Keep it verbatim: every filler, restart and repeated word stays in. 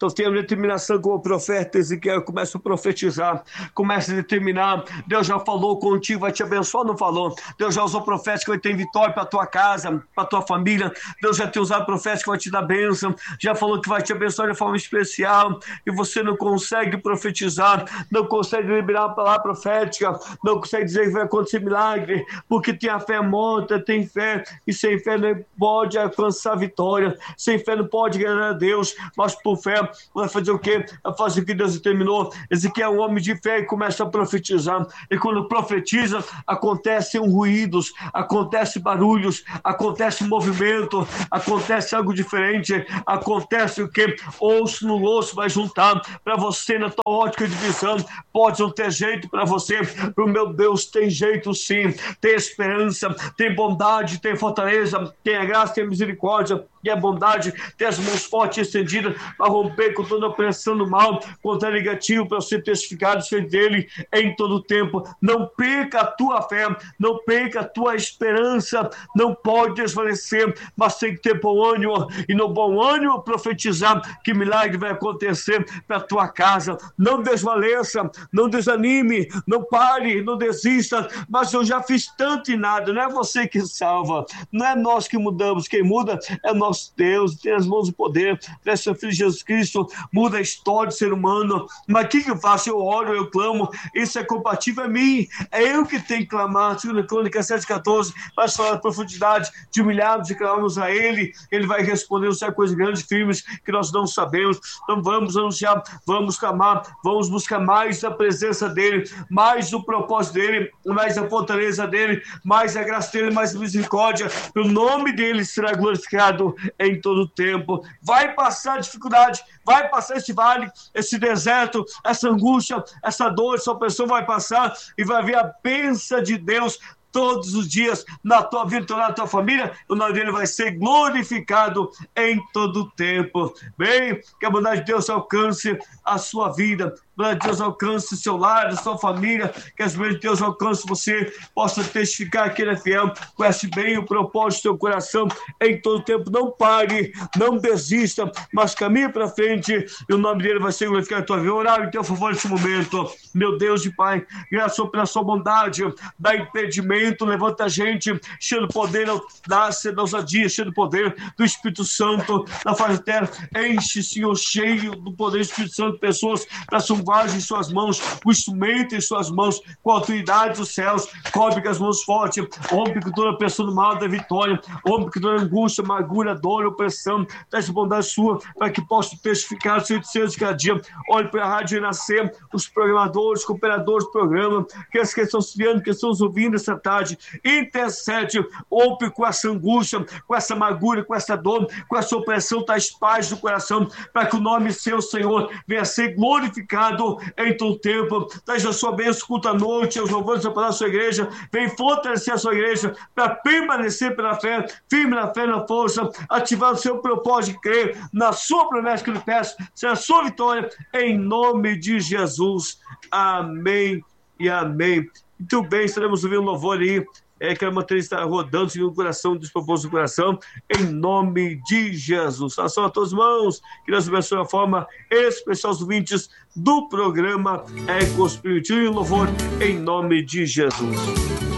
Então tenha determinação como profeta Ezequiel, começa a profetizar, começa a determinar. Deus já falou contigo, vai te abençoar, não falou? Deus já usou profética que vai ter vitória para tua casa, para tua família. Deus já tem usado profética que vai te dar bênção, já falou que vai te abençoar de forma especial, e você não consegue profetizar, não consegue liberar a palavra profética, não consegue dizer que vai acontecer milagre, porque tem a fé morta, tem fé, e sem fé não pode alcançar vitória, sem fé não pode ganhar a Deus, mas por fé vai fazer o quê? Vai fazer o que Deus determinou. Ezequiel é um homem de fé e começa a profetizar, e quando profetiza, acontecem ruídos, acontecem barulhos, acontece movimento, acontece algo diferente, acontece o que? Osso no osso vai juntar para você na tua ótica de visão. Pode não ter jeito para você, o meu Deus tem jeito sim, tem esperança, tem bondade, tem fortaleza, tem a graça, tem a misericórdia, e a bondade, tem as mãos fortes estendidas para romper com toda a pressão do mal, contra negativo, para ser testificado diante dele em todo o tempo. Não perca a tua fé, não perca a tua esperança, não pode desfalecer, mas tem que ter bom ânimo, e no bom ânimo profetizar que milagre vai acontecer para a tua casa. Não desvaleça, não desanime, não pare, não desista, mas eu já fiz tanto e nada. Não é você que salva, não é nós que mudamos, quem muda é nosso Deus, tem as mãos do poder, traz seu Filho Jesus Cristo, muda a história do ser humano. Mas o que, que eu faço? Eu oro, eu clamo, isso é compatível a mim, é eu que tenho que clamar. Segunda Crônicas sete, catorze, vai falar da profundidade de humilhados e clamamos a Ele, Ele vai responder, não sei, coisas grandes, firmes, que nós não sabemos. Então vamos anunciar, vamos clamar, vamos buscar mais a presença dEle, mais o propósito dEle, mais a fortaleza dEle, mais a graça dEle, mais a misericórdia. O nome dEle será glorificado em todo o tempo. Vai passar dificuldade, vai passar esse vale, esse deserto, essa angústia, essa dor, essa opressão vai passar, e vai ver a bênção de Deus todos os dias na tua vida, na tua família. O nome dele vai ser glorificado em todo o tempo. Bem, que a bondade de Deus alcance a sua vida, que Deus alcance o seu lar, a sua família, que as bênçãos de Deus alcance você, possa testificar que Ele é fiel, conhece bem o propósito do seu coração em todo o tempo. Não pare, não desista, mas caminhe para frente, e o nome dele vai ser glorificado em tua vida. Orar em teu favor nesse momento, meu Deus e Pai, graças pela sua bondade, dá impedimento, levanta a gente, cheio do poder, audácia, da ousadia, cheio do poder do Espírito Santo na face da terra. Enche, Senhor, cheio do poder do Espírito Santo, pessoas para sua em suas mãos, o instrumento em suas mãos, com a autoridade dos céus. Cobre com as mãos fortes, rompe com toda a pressão do mal da vitória, rompe com toda a angústia, amargura, dor, opressão. Traz bondade sua para que possa testificar os seus cada dia. Olhe para a Rádio Renascer, os programadores, cooperadores do programa, que as que estão se vendo, que estão nos ouvindo essa tarde, intercede, rompe com essa angústia, com essa amargura, com essa dor, com essa opressão, traz paz do coração, para que o nome seu, Senhor, venha a ser glorificado em todo tempo. Traz a sua bênção, culto à noite, os louvores para a sua igreja. Vem fortalecer a sua igreja para permanecer pela fé, firme na fé, na força, ativar o seu propósito de crer na sua promessa que eu lhe peço, será a sua vitória, em nome de Jesus. Amém e amém. Muito bem, estaremos ouvindo um louvor aí. É que a matéria está rodando segundo o coração, dos propósitos do coração, em nome de Jesus. Ação a todos os irmãos, que Deus abençoe a forma especial os ouvintes do programa Eco Espiritual e louvor em nome de Jesus.